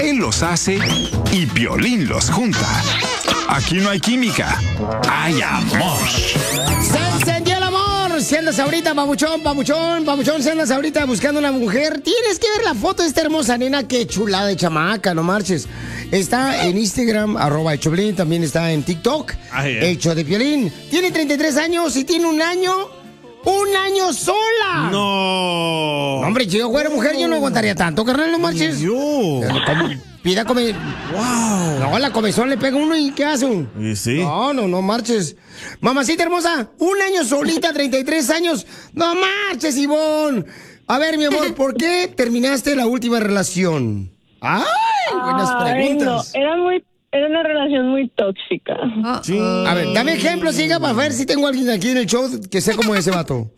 Él los hace y Piolín los junta. Aquí no hay química, hay amor. ¡Se encendió el amor! Si andas ahorita, papuchón, si andas ahorita buscando una mujer, tienes que ver la foto de esta hermosa nena. Qué chulada de chamaca, no marches. Está en Instagram, @Choplin, también está en TikTok, el show de Piolín. Tiene 33 años y tiene un año sola. No. Hombre, si yo fuera mujer, yo no aguantaría tanto, carnal, no marches. Pida comer. Wow. No, la comezón le pega uno y ¿qué hace? ¿Y sí? No marches. Mamacita hermosa, un año solita, 33 años. No marches, Ivonne. A ver, mi amor, ¿por qué terminaste la última relación? ¡Ay! Buenas preguntas. No, era una relación muy tóxica. Sí. A ver, dame ejemplos, siga, para ver si tengo a alguien aquí en el show que sea como ese vato.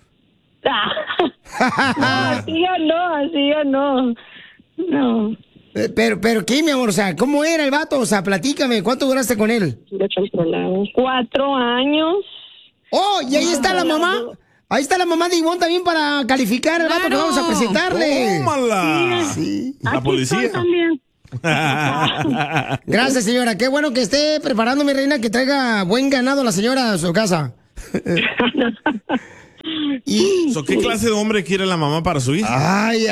No, así ya no. No. Pero ¿qué, mi amor? O sea, ¿cómo era el vato? O sea, platícame, ¿cuánto duraste con él? 4 años. Oh, y ahí está la mamá. Ahí está la mamá de Ivonne también para calificar al vato que vamos a presentarle. ¡Tómala! Sí. La policía. También. Gracias, señora. Qué bueno que esté preparando, mi reina, que traiga buen ganado la señora a su casa. ¿Qué clase de hombre quiere la mamá para su hija? Ay.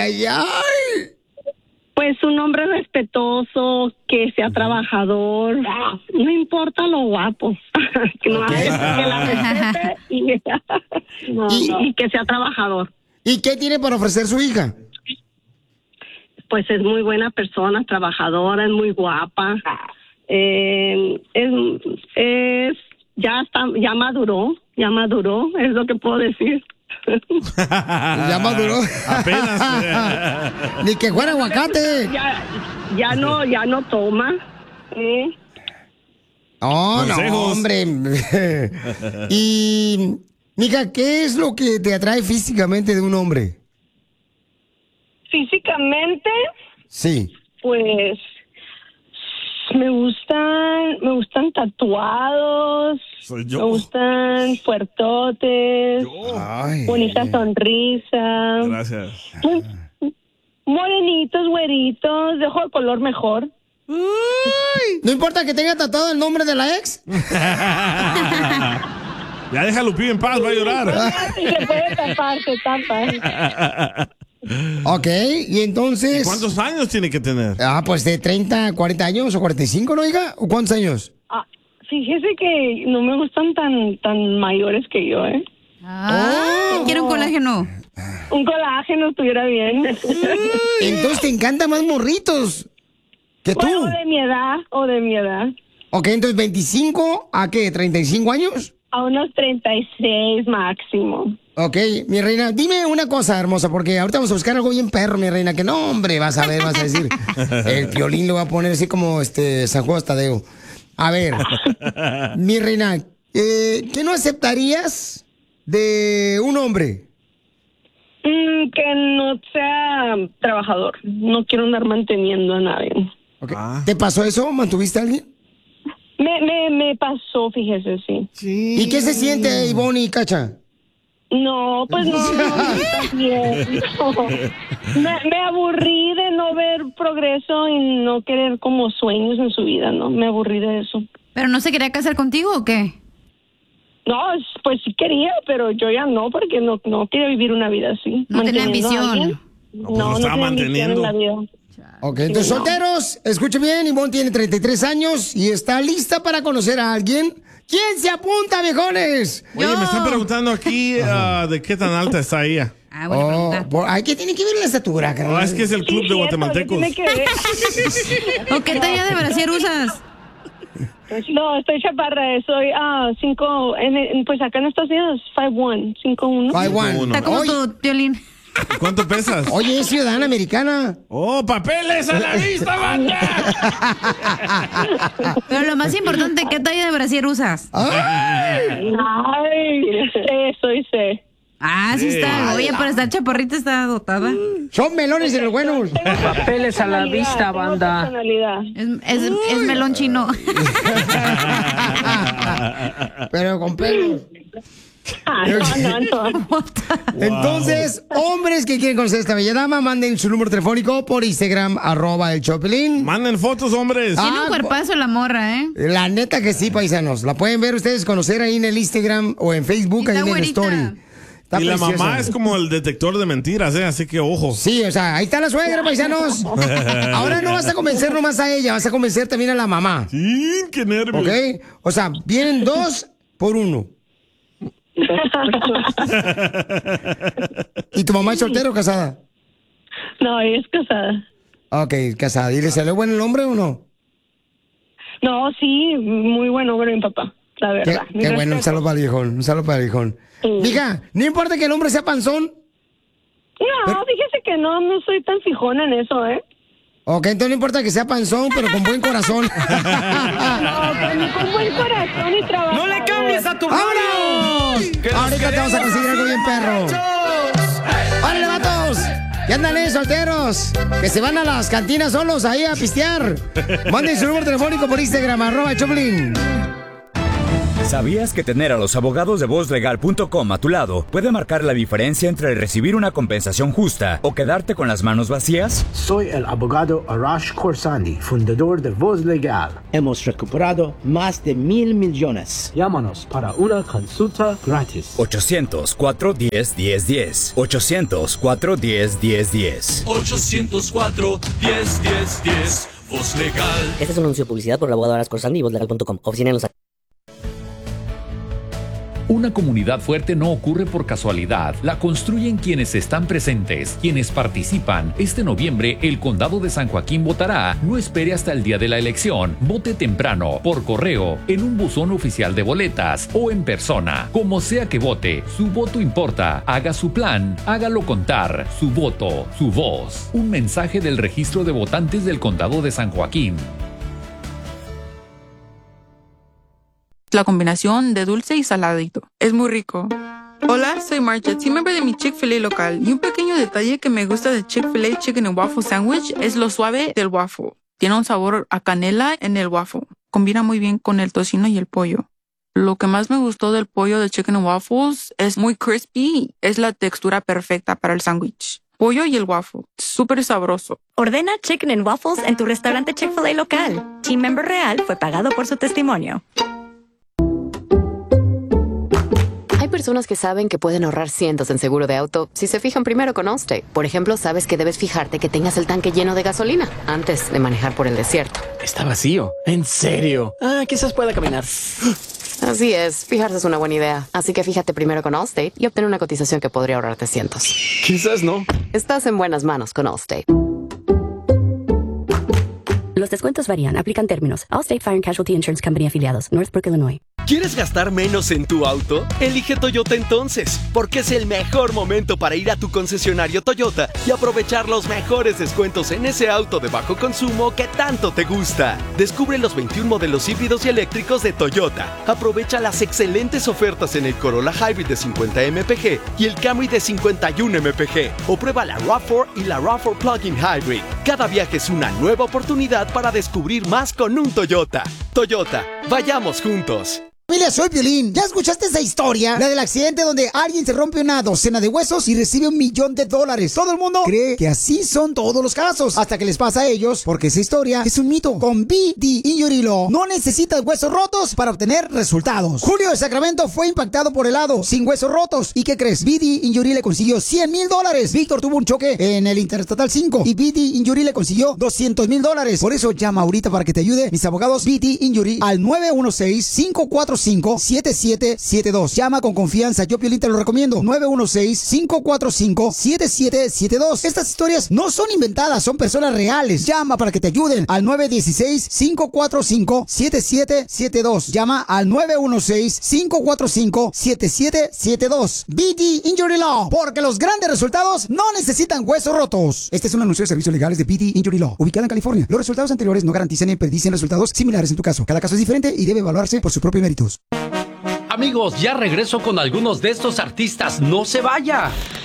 Pues un hombre respetuoso, que sea trabajador, no importa lo guapo, que no que la respete y que sea trabajador. ¿Y qué tiene para ofrecer su hija? Pues es muy buena persona, trabajadora, es muy guapa, ya maduró, es lo que puedo decir. Ya maduró. Apenas. Ni que fuera aguacate. Ya no toma. Oh, no, Consejos. hombre. Y, mija, ¿qué es lo que te atrae físicamente de un hombre? Físicamente, Sí. pues me gustan tatuados, Soy yo. me gustan fuertotes, Ay. bonita sonrisa, Gracias. morenitos, güeritos, de ojo de color mejor. No importa que tenga tatuado el nombre de la ex. Ya deja a Lupillo en paz, va a llorar. Si se puede tapar, se tapa. Ok, y entonces... ¿Cuántos años tiene que tener? Pues de 30, 40 años o 45, ¿no, hija? ¿O cuántos años? Fíjese que no me gustan tan mayores que yo, ¿eh? Quiero un colágeno. Un colágeno estuviera bien. Entonces te encantan más morritos que tú. Bueno, o de mi edad. Ok, entonces 25 a qué, 35 años. A unos 36 máximo. Ok, mi reina, dime una cosa, hermosa, porque ahorita vamos a buscar algo bien perro, mi reina, que no, hombre, vas a ver, vas a decir. El Piolín lo va a poner así como San Juan Tadeo. A ver, mi reina, ¿qué no aceptarías de un hombre? Que no sea trabajador. No quiero andar manteniendo a nadie. Okay. ¿Te pasó eso? ¿Mantuviste a alguien? Me pasó, fíjese, sí. ¿Y qué se siente, Ivonne y Cacha? No, pues no, está bien. No. Me aburrí de no ver progreso y no querer como sueños en su vida, ¿no? Me aburrí de eso. ¿Pero no se quería casar contigo o qué? No, pues sí quería, pero yo ya no, porque no quería vivir una vida así. No tenía ambición. No estaba tenía ambición manteniendo. en la vida. Ok, entonces No. solteros, escuchen bien, Ivonne tiene 33 años y está lista para conocer a alguien. ¿Quién se apunta, viejones? Oye, me están preguntando aquí de qué tan alta está ella. Buena pregunta. Ay, ¿qué tiene que ver la estatura, carnal? No, es que es el club de guatemaltecos. Tiene que ver. ¿O qué talla de brasier usas? No, estoy chaparra, soy 5, pues acá en Estados Unidos, 5'1", 5'1". 5'1". Está como Oye, tu Piolín. ¿Cuánto pesas? Oye, es ciudadana americana. ¡Oh, papeles a la vista, banda! Pero lo más importante, ¿qué talla de brasier usas? Ay, eso hice. Sí está. Oye, para estar chaparrita está dotada. Son melones de los buenos. Papeles a la vista, banda. Personalidad. Es melón chino. Pero con pelos. No. Entonces, hombres que quieren conocer a esta bella dama, manden su número telefónico por Instagram, @el Chopelín. Manden fotos, hombres. Tiene un cuerpazo la morra, ¿eh? La neta que sí, paisanos. La pueden ver ustedes, conocer ahí en el Instagram o en Facebook, ahí en el story. Está y la preciosa. mamá es como el detector de mentiras, ¿eh? Así que ojo. Sí, o sea, ahí está la suegra, paisanos. Ahora no vas a convencer nomás a ella, vas a convencer también a la mamá. Sí, qué nervios. ¿Ok? O sea, vienen 2 por 1. ¿Y tu mamá es soltera o casada? No, ella es casada. Ok, casada. ¿Y le salió bueno el hombre o no? No, sí, muy bueno, mi papá, la verdad. Qué bueno, un saludo para el viejón, un saludo para el viejón. Mija, no importa que el hombre sea panzón. No, fíjese que no soy tan fijona en eso, ¿eh? Ok, entonces no importa que sea panzón, pero con buen corazón. No, con buen corazón y trabajo. ¡No le cambies a tu ¡Vámonos! Ahorita te vamos a conseguir algo bien perro. ¡Órale, vatos! ¿Qué andan solteros? Que se van a las cantinas solos ahí a pistear. Manden su número telefónico por Instagram, @Choplin. ¿Sabías que tener a los abogados de VozLegal.com a tu lado puede marcar la diferencia entre recibir una compensación justa o quedarte con las manos vacías? Soy el abogado Arash Khorsandi, fundador de Voz Legal. Hemos recuperado más de 1,000 millones. Llámanos para una consulta gratis. 800-410-1010. 800-410-1010. 800-410-1010. Voz Legal. Este es un anuncio de publicidad por el abogado Arash Khorsandi y VozLegal.com. Oficina en Los Ángeles. Una comunidad fuerte no ocurre por casualidad, la construyen quienes están presentes, quienes participan. Este noviembre, el Condado de San Joaquín votará. No espere hasta el día de la elección. Vote temprano, por correo, en un buzón oficial de boletas o en persona. Como sea que vote, su voto importa. Haga su plan, hágalo contar. Su voto, su voz. Un mensaje del Registro de Votantes del Condado de San Joaquín. La combinación de dulce y saladito. Es muy rico. Hola, soy Margaret, miembro de mi Chick-fil-A local. Y un pequeño detalle que me gusta de Chick-fil-A Chicken and Waffle Sandwich es lo suave del waffle. Tiene un sabor a canela en el waffle. Combina muy bien con el tocino y el pollo. Lo que más me gustó del pollo de Chicken and Waffles es muy crispy. Es la textura perfecta para el sándwich. Pollo y el waffle. Súper sabroso. Ordena Chicken and Waffles en tu restaurante Chick-fil-A local. Team Member Real fue pagado por su testimonio. Hay personas que saben que pueden ahorrar cientos en seguro de auto si se fijan primero con Allstate. Por ejemplo, sabes que debes fijarte que tengas el tanque lleno de gasolina antes de manejar por el desierto. Está vacío. ¿En serio? Quizás pueda caminar. Así es, fijarse es una buena idea. Así que fíjate primero con Allstate y obtén una cotización que podría ahorrarte cientos. Quizás no. Estás en buenas manos con Allstate. Los descuentos varían. Aplican términos. Allstate Fire and Casualty Insurance Company afiliados. Northbrook, Illinois. ¿Quieres gastar menos en tu auto? Elige Toyota entonces, porque es el mejor momento para ir a tu concesionario Toyota y aprovechar los mejores descuentos en ese auto de bajo consumo que tanto te gusta. Descubre los 21 modelos híbridos y eléctricos de Toyota. Aprovecha las excelentes ofertas en el Corolla Hybrid de 50 mpg y el Camry de 51 mpg. O prueba la RAV4 y la RAV4 Plug-in Hybrid. Cada viaje es una nueva oportunidad para descubrir más con un Toyota. Toyota, vayamos juntos. Familia, soy Piolín. ¿Ya escuchaste esa historia? La del accidente donde alguien se rompe una docena de huesos y recibe $1 millón. Todo el mundo cree que así son todos los casos, hasta que les pasa a ellos, porque esa historia es un mito. Con BD Injury Law no necesitas huesos rotos para obtener resultados. Julio de Sacramento fue impactado por helado, sin huesos rotos. ¿Y qué crees? BD Injury le consiguió $100,000. Víctor tuvo un choque en el Interestatal 5 y BD Injury le consiguió $200,000. Por eso llama ahorita para que te ayude mis abogados BD Injury al 916-545-7772. Llama con confianza, yo Piolín te lo recomiendo. 916-545-7772. Estas historias no son inventadas, son personas reales. Llama para que te ayuden al 916-545-7772. Llama al 916-545-7772. BD Injury Law, porque los grandes resultados no necesitan huesos rotos. Este es un anuncio de servicios legales de BD Injury Law, ubicada en California. Los resultados anteriores no garantizan ni predicen resultados similares en tu caso. Cada caso es diferente y debe evaluarse por su propio méritos. Amigos, ya regreso con algunos de estos artistas. ¡No se vaya!